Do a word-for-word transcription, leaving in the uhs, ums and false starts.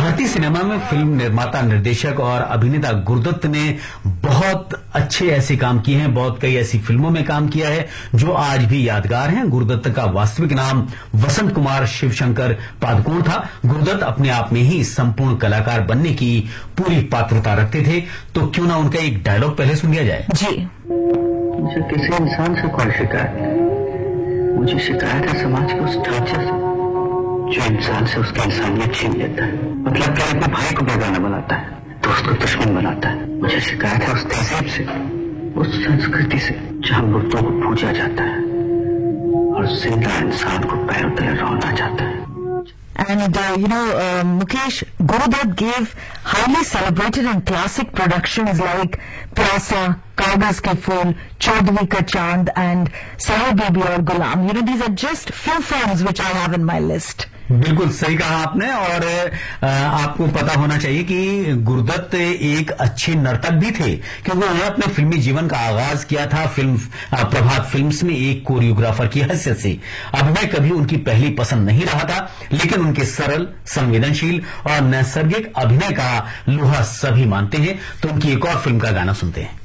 भारतीय सिनेमा में फिल्म निर्माता, निर्देशक और अभिनेता गुरुदत्त ने बहुत अच्छे ऐसे काम किए हैं, बहुत कई ऐसी फिल्मों में काम किया है जो आज भी यादगार हैं। गुरुदत्त का वास्तविक नाम वसंत कुमार शिवशंकर पादुकोण था। गुरुदत्त अपने आप में ही संपूर्ण कलाकार बनने की पूरी पात्रता रखते थे। तो क्यों ना उनका एक डायलॉग पहले सुन लिया जाए। जी। मुझे किसी इंसान से कोई शिकायत नहीं, मुझे शिकायत है समाज के उस ढांचे से जो इंसान से उसकी इंसानियत छीन लेता है। मतलब क्या, अपने भाई को बेगाना बनाता है, दोस्त को दुश्मन बनाता है। मुझे शिकायत है उस तहजीब से, उस संस्कृति से जहां मुर्दों को पूजा जाता है और जिंदा इंसान को पैरों तले रौंदा जाता है। And, uh, you know, uh, Mukesh, Gurudutt gave highly celebrated and classic productions like Pyasa, Kagaz Ke Phool, Chaudhary Ka Chand and Sahibi aur Gulam. You know, these are just few films which I have in my list. बिल्कुल सही कहा आपने। और आ, आपको पता होना चाहिए कि गुरुदत्त एक अच्छे नर्तक भी थे, क्योंकि उन्होंने अपने फिल्मी जीवन का आगाज किया था फिल्म प्रभात फिल्म्स में एक कोरियोग्राफर की हैसियत से। अभिनय कभी उनकी पहली पसंद नहीं रहा था, लेकिन उनके सरल, संवेदनशील और नैसर्गिक अभिनय का लोहा सभी मानते हैं। तो उनकी एक और फिल्म का गाना सुनते हैं।